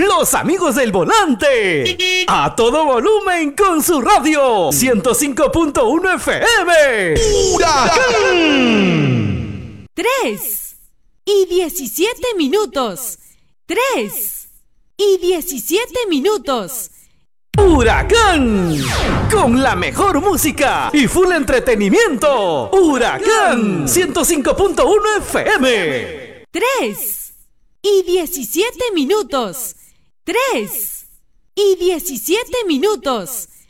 los amigos del volante. A todo volumen con su radio. 105.1 FM. ¡Huracán! 3:17. 3:17. ¡Huracán! Con la mejor música y full entretenimiento. ¡Huracán! 105.1 FM. 3:17. 3:17.